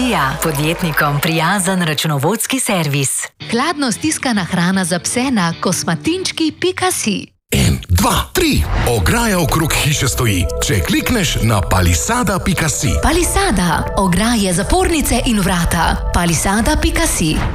Kosmatija, podjetnikom prijazen računovodski servis. Hladno stiskana hrana za pse na kosmatinčki.si. 1, 2, 3. Ograja okrog hiše stoji, če klikneš na palisada.si. Palisada. Ograje, zapornice in vrata. Palisada.si.